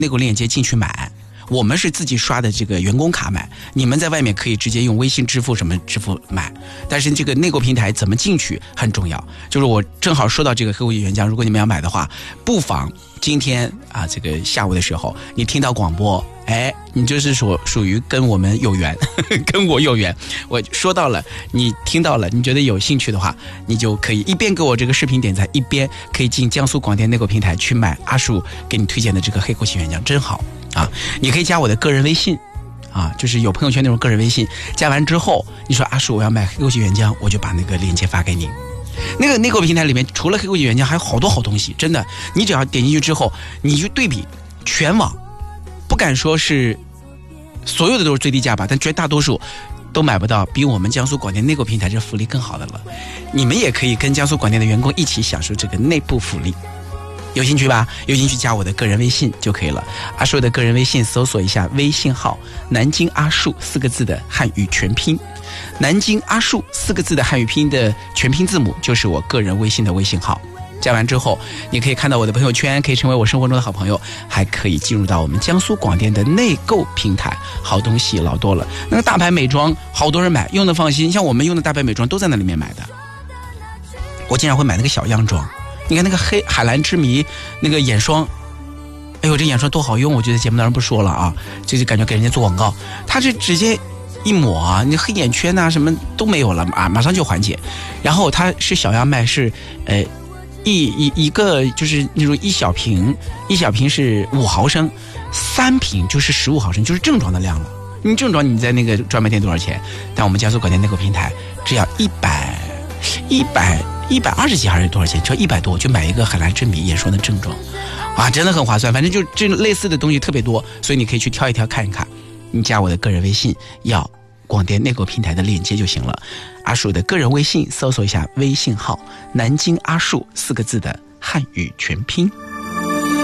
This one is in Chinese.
内购链接进去买。我们是自己刷的这个员工卡买，你们在外面可以直接用微信支付什么支付买，但是这个内购平台怎么进去很重要。就是我正好说到这个黑虎原浆，如果你们要买的话，不妨今天啊这个下午的时候，你听到广播，哎，你就是属于跟我们有缘，跟我有缘。我说到了，你听到了，你觉得有兴趣的话，你就可以一边给我这个视频点赞，一边可以进江苏广电内购平台去买阿树给你推荐的这个黑虎原浆，真好。啊，你可以加我的个人微信，啊，就是有朋友圈那种个人微信，加完之后，你说阿树我要买黑枸杞原浆，我就把那个链接发给你。那个内购平台里面除了黑枸杞原浆，还有好多好东西，真的，你只要点进去之后，你去对比全网，不敢说是所有的都是最低价吧，但绝大多数都买不到比我们江苏广电内购平台这福利更好的了。你们也可以跟江苏广电的员工一起享受这个内部福利。有兴趣吧？有兴趣加我的个人微信就可以了。阿树的个人微信搜索一下微信号南京阿树4个字的汉语全拼，南京阿树4个字的汉语拼的全拼字母就是我个人微信的微信号。加完之后，你可以看到我的朋友圈，可以成为我生活中的好朋友，还可以进入到我们江苏广电的内购平台，好东西老多了。那个大牌美妆好多人买，用的放心，像我们用的大牌美妆都在那里面买的。我经常会买那个小样装。你看那个海蓝之谜那个眼霜，哎呦这眼霜多好用，我觉得节目当中不说了啊，这就感觉给人家做广告，它是直接一抹啊，你黑眼圈啊什么都没有了啊，马上就缓解。然后它是小样卖，是一个就是那种一小瓶是5毫升，3瓶就是15毫升，就是正装的量了。你正装你在那个专卖店多少钱？但我们江苏广电内购平台只要120几还是多少钱？只要100多就买一个海蓝之谜眼霜的正装，啊，真的很划算。反正就这类似的东西特别多，所以你可以去挑一挑看一看。你加我的个人微信，要广电内购平台的链接就行了。阿树的个人微信搜索一下微信号南京阿树4个字的汉语全拼。